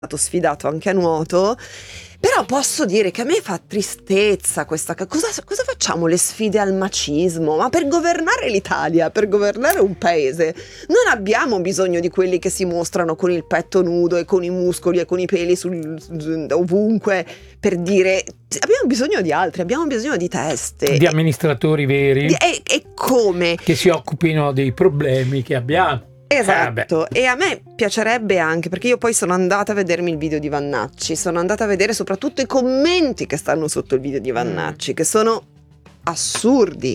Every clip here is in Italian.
stato sfidato anche a nuoto. Però posso dire che a me fa tristezza questa cosa facciamo le sfide al macismo? Ma per governare l'Italia, per governare un paese, non abbiamo bisogno di quelli che si mostrano con il petto nudo e con i muscoli e con i peli ovunque, per dire. Abbiamo bisogno di altri, abbiamo bisogno di teste, di amministratori veri e come? Che si occupino dei problemi che abbiamo. Esatto, e a me piacerebbe anche, perché io poi sono andata a vedermi il video di Vannacci, sono andata a vedere soprattutto i commenti che stanno sotto il video di Vannacci, che sono assurdi.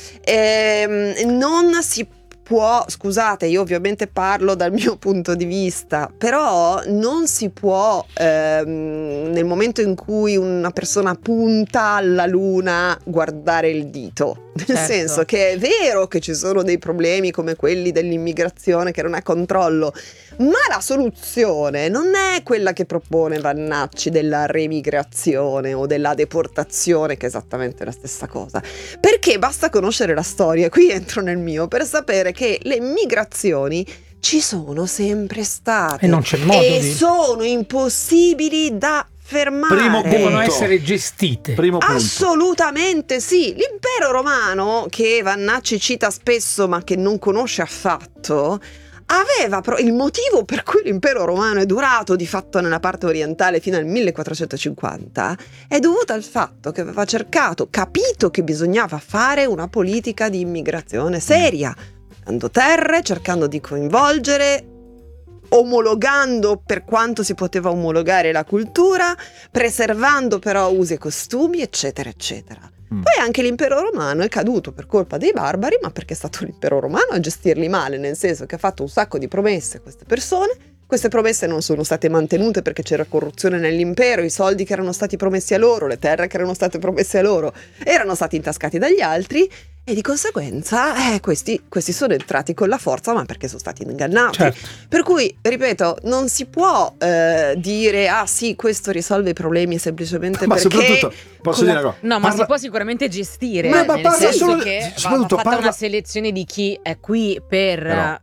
Non si può, scusate, io ovviamente parlo dal mio punto di vista, però non si può, nel momento in cui una persona punta alla luna, guardare il dito. Nel senso che è vero che ci sono dei problemi come quelli dell'immigrazione che non è controllo, ma la soluzione non è quella che propone Vannacci della remigrazione o della deportazione, che è esattamente la stessa cosa, perché basta conoscere la storia, qui entro nel mio, per sapere che le migrazioni ci sono sempre state e non c'è modo sono impossibili da fermare. Devono essere gestite. Primo punto. Assolutamente sì. L'impero romano, che Vannacci cita spesso ma che non conosce affatto, aveva il motivo per cui l'impero romano è durato di fatto nella parte orientale fino al 1450 è dovuto al fatto che aveva capito che bisognava fare una politica di immigrazione seria, dando terre, cercando di coinvolgere, omologando per quanto si poteva omologare la cultura, preservando però usi e costumi, eccetera, eccetera. Poi anche l'impero romano è caduto per colpa dei barbari, ma perché è stato l'impero romano a gestirli male, nel senso che ha fatto un sacco di promesse a queste persone. Queste promesse non sono state mantenute perché c'era corruzione nell'impero, i soldi che erano stati promessi a loro, le terre che erano state promesse a loro erano stati intascati dagli altri, e di conseguenza questi sono entrati con la forza, ma perché sono stati ingannati. Certo. Per cui, ripeto, non si può dire sì, questo risolve i problemi semplicemente ma perché... soprattutto, posso dire una cosa? No, ma si può sicuramente gestire, ma nel senso solo, che va fatta una selezione di chi è qui per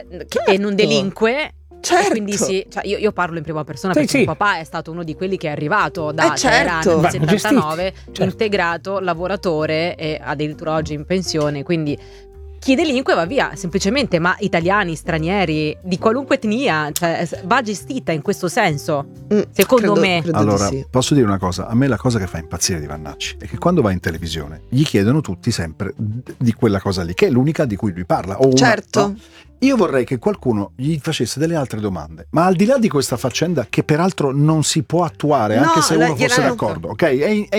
e non delinque. Certo. E quindi io parlo in prima persona perché mio papà è stato uno di quelli che è arrivato da certo. nel 79, certo. Integrato, lavoratore e addirittura oggi in pensione, quindi chi delinque va via semplicemente, ma italiani, stranieri, di qualunque etnia, cioè va gestita in questo senso, secondo me. Allora, sì. posso dire una cosa? A me la cosa che fa impazzire di Vannacci è che quando va in televisione gli chiedono tutti sempre di quella cosa lì, che è l'unica di cui lui parla. Certo. No? Io vorrei che qualcuno gli facesse delle altre domande, ma al di là di questa faccenda, che peraltro non si può attuare, anche se uno fosse d'accordo, ok?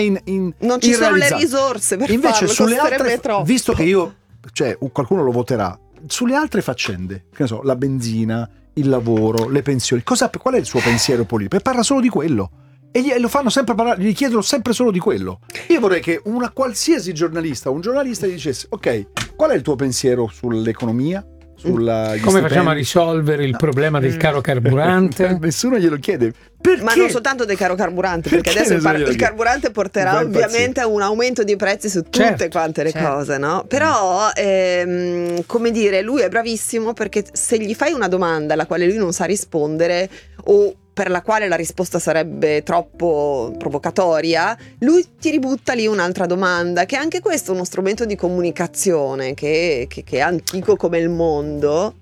Non ci sono le risorse per invece farlo, sulle altre, troppo. visto che qualcuno lo voterà, sulle altre faccende, che ne so, la benzina, il lavoro, le pensioni, qual è il suo pensiero politico? E parla solo di quello. E lo fanno sempre parlare, gli chiedono sempre solo di quello. Io vorrei che un giornalista gli dicesse: ok, qual è il tuo pensiero sull'economia? Come facciamo a risolvere il problema del caro carburante? Nessuno glielo chiede. Perché? Ma non soltanto del caro carburante, perché adesso il carburante porterà ovviamente a un aumento di prezzi su tutte quante le cose, no? Però, come dire, lui è bravissimo, perché se gli fai una domanda alla quale lui non sa rispondere o per la quale la risposta sarebbe troppo provocatoria, lui ti ributta lì un'altra domanda, che anche questo è uno strumento di comunicazione che è antico come il mondo,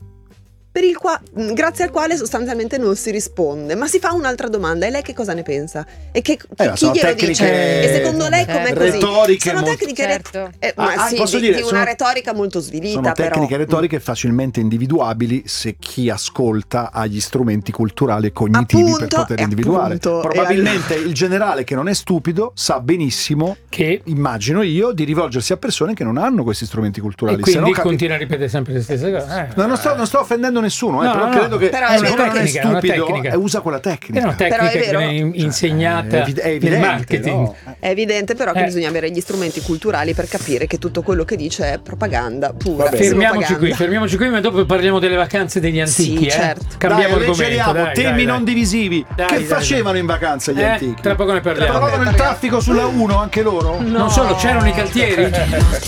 grazie al quale sostanzialmente non si risponde, ma si fa un'altra domanda: e lei che cosa ne pensa? E chi glielo dice? E secondo lei com'è così? Retoriche sono tecniche di una retorica molto svilita. Sono tecniche retoriche facilmente individuabili se chi ascolta ha gli strumenti culturali e cognitivi per poter individuare. Probabilmente il generale, che non è stupido, sa benissimo che, immagino io, di rivolgersi a persone che non hanno questi strumenti culturali. E quindi continua a ripetere sempre le stesse cose. Non sto offendendo nessuno, però credo che non è stupido, usa quella tecnica. È una tecnica che viene insegnata nel marketing. No? È evidente però che bisogna avere gli strumenti culturali per capire che tutto quello che dice è propaganda pura. Fermiamoci qui, ma dopo parliamo delle vacanze degli antichi. Sì, certo. Cambiamo argomento. Temi non divisivi. Che facevano in vacanza gli antichi? Tra poco ne parliamo. Provavano il traffico sulla 1 anche loro? Non solo, c'erano i cantieri.